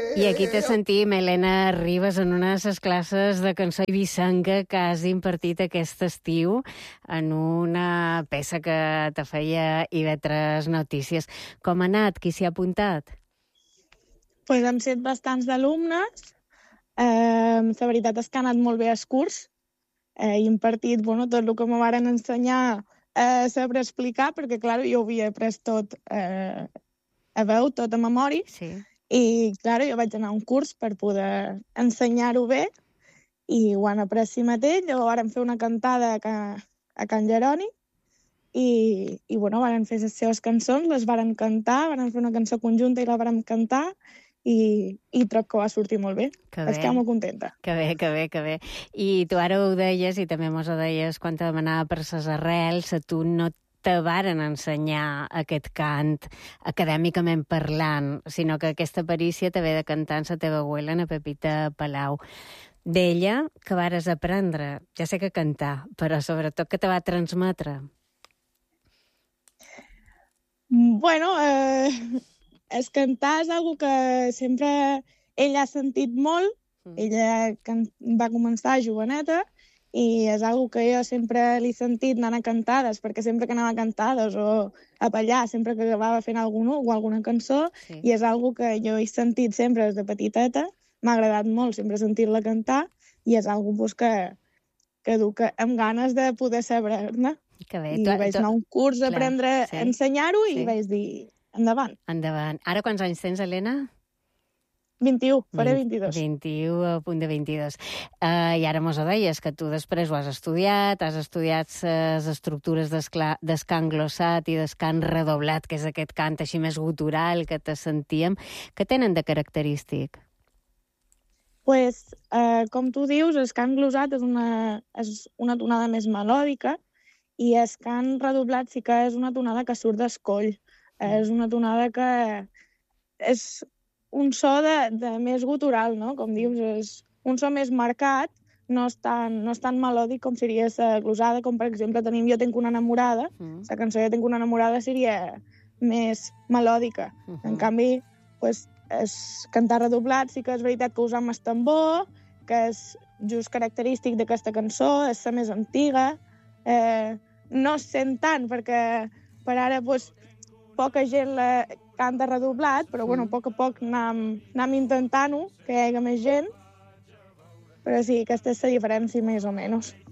I aquí te sentim, Helena Ribas, en una de les classes de cançó eivissenca que has impartit aquest estiu en una peça que te feia IB3 Notícies. Com ha anat? Qui s'hi ha apuntat? Pues hem set bastants d'alumnes. La veritat és que ha anat molt bé el curs. He impartit tot el que me varen ensenyar a saber explicar, perquè, clar, jo ho havia après tot a veu, tot a memòria. Sí. I, clar, jo vaig anar a un curs per poder ensenyar-ho bé i ho han après si mateix. Llavors vàrem fer una cantada a Can Jeroni i varen fer les seves cançons, les varen cantar, varen fer una cançó conjunta i la varen cantar i trob que va sortir molt bé. Estic molt contenta. Que bé. I tu ara ho deies, i també mos ho deies quan te demanava per ses arrels, a tu no te varen ensenyar aquest cant acadèmicament parlant, sinó que aquesta perícia te ve de cantar en la teva abuela, na Pepita Palau. D'ella, que vares aprendre? Ja sé que cantar, però sobretot que te va transmetre? El cantar és una que sempre ella ha sentit molt. Ella va començar joveneta i és una que jo sempre l'he sentit anant a cantades, perquè sempre que anava a cantades o a ballar, sempre que acabava fent alguna cançó, sí. I és una que jo he sentit sempre des de petiteta, m'ha agradat molt sempre sentir-la cantar, i és una que duc amb ganes de poder saber-ne. I vaig anar a un curs a aprendre a ensenyar-ho i vaig dir, endavant. Ara quants anys tens, Helena? 21, faré 22. 21 a punt de 22. I ara mos ho deies, que tu després ho has estudiat les estructures d'escant glossat i d'escant redoblat, que és aquest cant així més gutural que te sentíem. Què tenen de característic? Com tu dius, el cant glossat és una tonada més melòdica i el cant redoblat sí que és una tonada que surt d'escoll. És una tonada que és un so de més gutural, no? Com dius, és un so més marcat, no és tan melòdic com seria la glosada, com per exemple tenim Jo tenc una enamorada. La cançó Jo tenc una enamorada seria més melòdica. En canvi, és cantar redoblat sí que és veritat que usam el tambor, que és just característic d'aquesta cançó, és la més antiga. No es sent tant, perquè per ara poca gent la canta redoblat, però a poc a poc anem intentant-ho, que hi hagi més gent. Però sí, aquesta és la diferència més o menys.